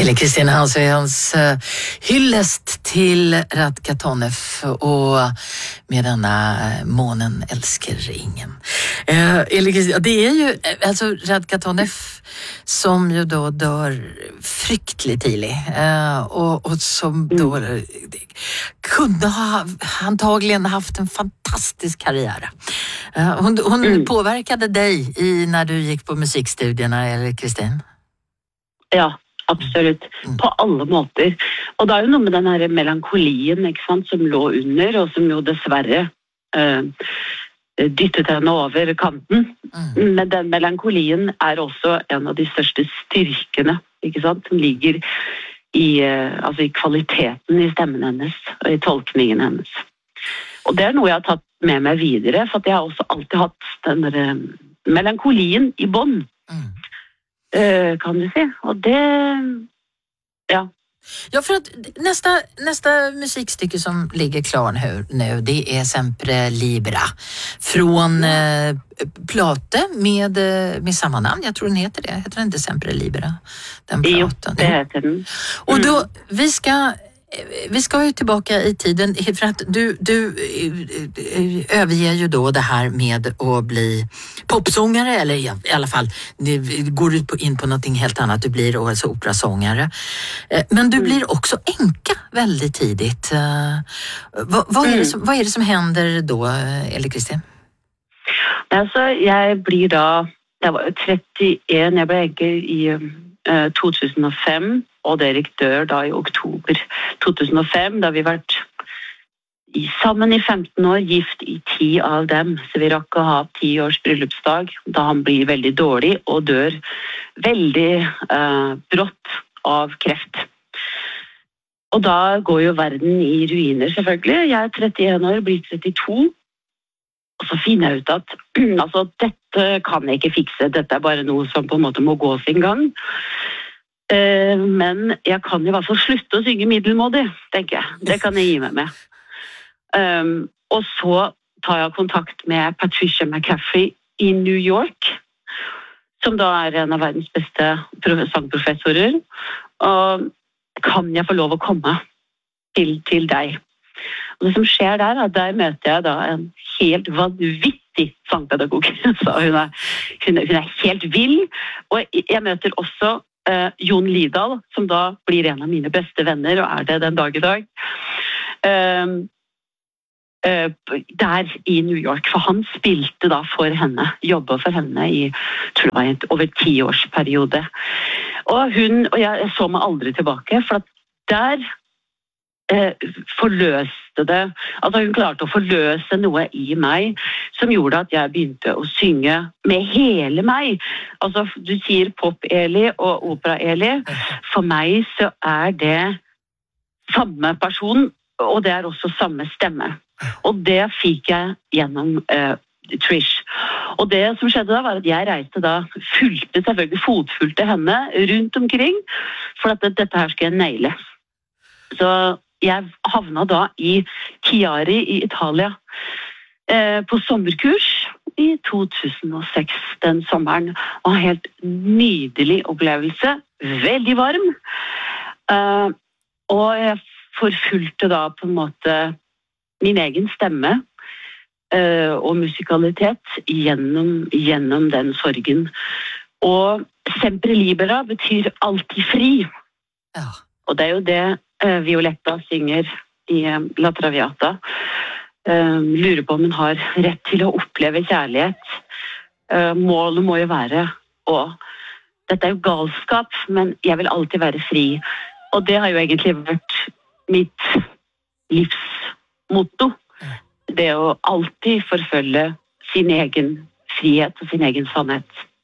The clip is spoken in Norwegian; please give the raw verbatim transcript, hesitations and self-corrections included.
Eller Kristina Hanssons uh, hyllest till Radka Tonev och med denna uh, månen älskar ingen. Uh, eller Kristina, det är ju alltså Radka Tonev som ju då dör fryktligt tidigt uh, och, och som då uh, kunde ha antagligen haft en fantastisk karriär. Uh, hon hon mm. påverkade dig i när du gick på musikstudierna, eller Kristin? Ja, absolutt. På alle måter. Og det er jo noe med den her melankolien, ikke sant, som lå under, og som jo dessverre uh, dyttet henne over kanten. Mm. Men den melankolien er også en av de største styrkene, ikke sant, som ligger i, uh, altså i kvaliteten i stemmen hennes, og i tolkningen hennes. Og det er noe jeg har tatt med meg videre, for jeg har også alltid hatt den der, uh, melankolien i bånd. Mm. Uh, kan du se. Och det ja. Ja, för att nästa nästa musikstycke som ligger klar nu, nu det är Sempre Libera från eh, Plate med med samma namn. Jag tror den heter det. Heter den inte Sempre Libera? Den platen. Jo, det heter den. Mm. Och då vi ska Vi ska ju tillbaka i tiden för att du, du överger ju då det här med att bli popsångare, eller i alla fall går du in på någonting helt annat, du blir alltså operasångare. Men du blir också änka väldigt tidigt. Vad, vad, är det som, vad är det som händer då, eller Kristin? Alltså, jag blir då, jag var trettioen, jag blev änka i uh, two thousand five. Og Erik dør da i oktober two thousand five, da vi vært i, sammen i femten år, gift i ti av dem. Så vi rakk å ha ti års bryllupsdag, da han blir veldig dårlig og dør veldig uh, brått av kreft. Og da går jo verden i ruiner, selvfølgelig. Jeg er trettien år, blir trettito. Og så finner jeg ut at altså, dette kan jeg ikke fikse, dette er bare noe som på en måte må gå sin gang. Uh, men jeg kan i hvert fall slutte å synge middelmådig, tenker jeg. Det kan jeg gi meg med. Um, og så tar jeg kontakt med Patricia McCaffrey i New York, som da er en av verdens beste sangprofessorer. Og kan jeg få lov å komme til, til deg? Og det som skjer der, er at der møter jeg da en helt vanvittig sangpedagog. Så hun er, hun er, hun er helt vill. Og jeg møter også Uh, Jon Lidahl, som da blir en av mine beste venner, og er det den dag i dag. Uh, uh, der i New York, for han spilte da for henne, jobbet for henne i, tror jeg, en over ti års periode. Og hun, og jeg, jeg så meg aldri tilbake, for at der uh, forløste det, altså hun klarte å forløse noe i meg, som gjorde at jeg begynte å synge med hele meg. Altså, du sier pop-Eli og opera-Eli. For meg så er det samme person, og det er også samme stemme. Og det fikk jeg gjennom uh, Trish. Og det som skjedde da, var at jeg reiste da, fulgte selvfølgelig, fotfulgte henne rundt omkring, for at dette her skal jeg naile. Så jeg havna da i Chiari i Italia, eh, på sommerkurs i two thousand six, den sommeren. Og en helt nydelig opplevelse, veldig varm. Eh, og jeg forfulgte da på en måte min egen stemme eh, og musikalitet gjennom, gjennom den sorgen. Og Sempre Libera betyr alltid fri. Ja. Og det er jo det uh, Violetta synger i uh, La Traviata. Uh, lurer på om hun har rett til å oppleve kjærlighet. Uh, målet må jo være, og dette er jo galskap, men jeg vil alltid være fri. Og det har jo egentlig vært mitt livsmotto. Det å alltid forfølge sin egen frihet og sin egen sannhet.